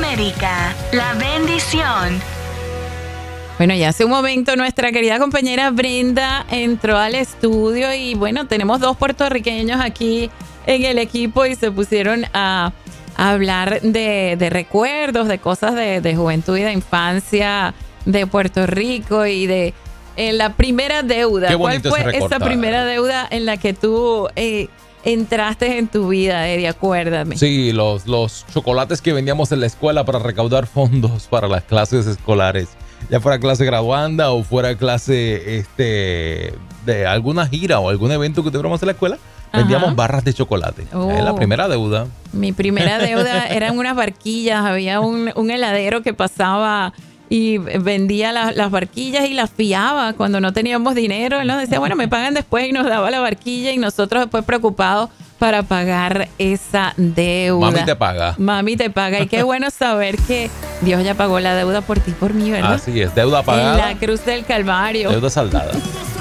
América, la bendición. Bueno, ya hace un momento nuestra querida compañera Brenda entró al estudio y bueno, tenemos 2 puertorriqueños aquí en el equipo y se pusieron a hablar de recuerdos, de cosas de juventud y de infancia de Puerto Rico y de la primera deuda. Qué ¿Cuál bonito fue ese esa recortar. primera deuda en la que tú entraste en tu vida, Eddie? Acuérdame. Sí, los chocolates que vendíamos en la escuela para recaudar fondos para las clases escolares. Ya fuera clase graduanda o fuera clase de alguna gira o algún evento que tuviéramos en la escuela, vendíamos Ajá. barras de chocolate. Oh. Es la primera deuda. Mi primera deuda eran unas barquillas. Había un heladero que pasaba y vendía las barquillas y las fiaba cuando no teníamos dinero. Él nos decía, bueno, me pagan después, y nos daba la barquilla y nosotros después preocupados para pagar esa deuda. Mami te paga. Mami te paga. Y qué bueno saber que Dios ya pagó la deuda por ti y por mí, ¿verdad? Así es, deuda En pagada, la cruz del Calvario. deuda saldada.